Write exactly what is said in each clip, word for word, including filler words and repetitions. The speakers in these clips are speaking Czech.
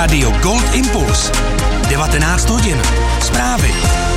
Rádio Gold Impuls. devatenáct hodin. Zprávy.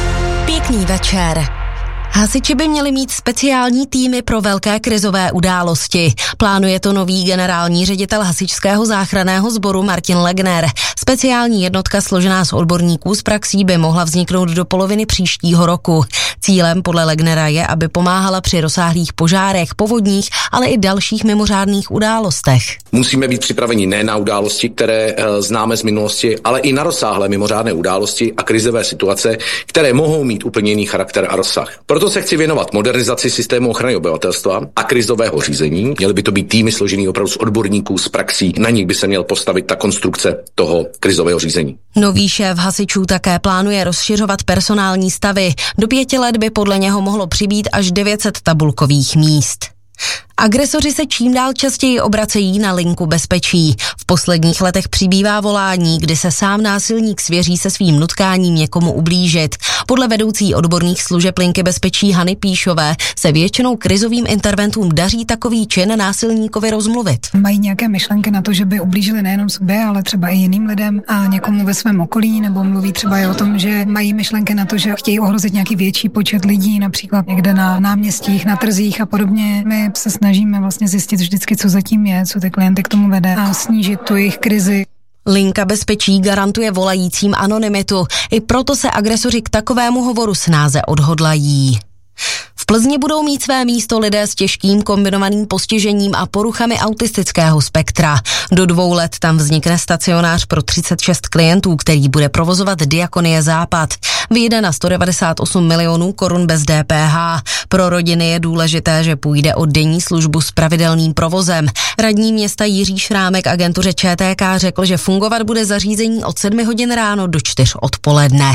Pěkný večer. Hasiči by měli mít speciální týmy pro velké krizové události. Plánuje to nový generální ředitel hasičského záchranného sboru Martin Legner. Speciální jednotka složená z odborníků z praxí by mohla vzniknout do poloviny příštího roku. Cílem podle Legnera je, aby pomáhala při rozsáhlých požárech, povodních, ale i dalších mimořádných událostech. Musíme být připraveni ne na události, které e, známe z minulosti, ale i na rozsáhlé mimořádné události a krizové situace, které mohou mít úplně jiný charakter a rozsah. Proto se chci věnovat modernizaci systému ochrany obyvatelstva a krizového řízení. Měly by to být týmy složený opravdu z odborníků z praxí. Na nich by se měl postavit ta konstrukce toho krizového řízení. Nový šéf hasičů také plánuje rozšiřovat personální stavy. Do pěti let by podle něho mohlo přibýt až devět set tabulkových míst. Agresoři se čím dál častěji obracejí na linku bezpečí. V posledních letech přibývá volání, kdy se sám násilník svěří se svým nutkáním někomu ublížit. Podle vedoucí odborných služeb linky bezpečí Hany Píšové se většinou krizovým interventům daří takový čin násilníkovi rozmluvit. Mají nějaké myšlenky na to, že by ublížili nejenom sobě, ale třeba i jiným lidem a někomu ve svém okolí, nebo mluví třeba i o tom, že mají myšlenky na to, že chtějí ohrozit nějaký větší počet lidí, například někde na náměstích, na trzích a podobně. My se snažíme vlastně zjistit vždycky, co zatím je, co ty klienty k tomu vede a snížit tu jejich krizi. Linka bezpečí garantuje volajícím anonymitu. I proto se agresoři k takovému hovoru snáze odhodlají. V Plzni budou mít své místo lidé s těžkým kombinovaným postižením a poruchami autistického spektra. Do dvou let tam vznikne stacionář pro třicet šest klientů, který bude provozovat Diakonie Západ. Vyjde na sto devadesát osm milionů korun bez D P H. Pro rodiny je důležité, že půjde o denní službu s pravidelným provozem. Radní města Jiří Šrámek agentuře Č T K řekl, že fungovat bude zařízení od sedmi hodin ráno do čtyř odpoledne.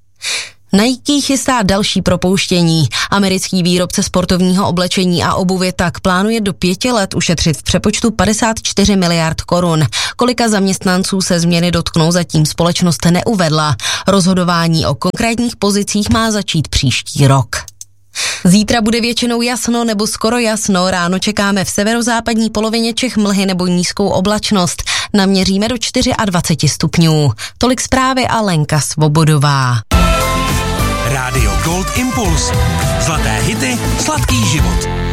Nike chystá další propouštění. Americký výrobce sportovního oblečení a obuvy tak plánuje do pěti let ušetřit v přepočtu padesát čtyři miliard korun. Kolika zaměstnanců se změny dotknou, zatím společnost neuvedla. Rozhodování o konkrétních pozicích má začít příští rok. Zítra bude většinou jasno nebo skoro jasno, ráno čekáme v severozápadní polovině Čech mlhy nebo nízkou oblačnost. Naměříme do dvacet čtyři stupňů. Tolik zprávy a Lenka Svobodová. Rádio Gold Impuls. Zlaté hity, sladký život.